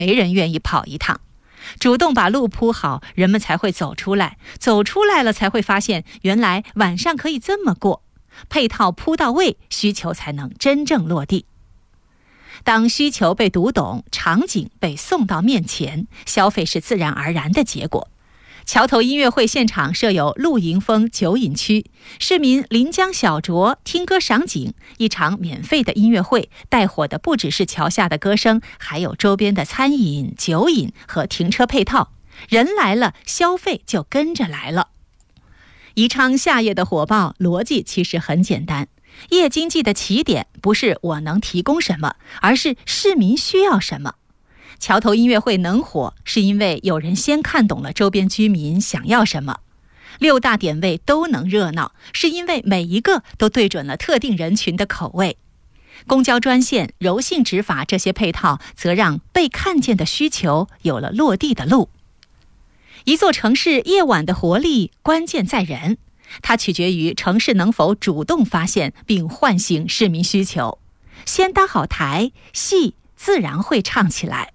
没人愿意跑一趟。主动把路铺好，人们才会走出来，走出来了才会发现，原来晚上可以这么过。配套铺到位，需求才能真正落地。当需求被读懂，场景被送到面前，消费是自然而然的结果。桥头音乐会现场设有露营风酒饮区，市民临江小酌，听歌赏景，一场免费的音乐会，带火的不只是桥下的歌声，还有周边的餐饮、酒饮和停车配套。人来了，消费就跟着来了。宜昌夏夜的火爆逻辑其实很简单，夜经济的起点不是我能提供什么，而是市民需要什么。桥头音乐会能火，是因为有人先看懂了周边居民想要什么。6大点位都能热闹，是因为每一个都对准了特定人群的口味。公交专线、柔性执法这些配套，则让被看见的需求有了落地的路。一座城市夜晚的活力，关键在人，它取决于城市能否主动发现并唤醒市民需求。先搭好台，戏自然会唱起来。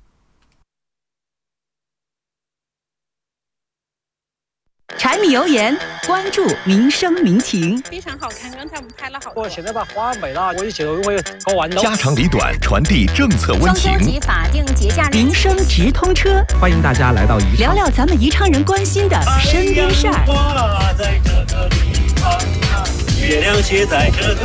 柴米油盐，关注民生民情。 非常好看，刚才我们拍了好多。 我现在把花没了，我以前会搞豌豆。 家长里短，传递政策温情。 双休及法定节假日，民生直通车。 欢迎大家来到宜昌， 聊聊咱们宜昌人关心的身边事儿。 在这个地方，月亮写在这个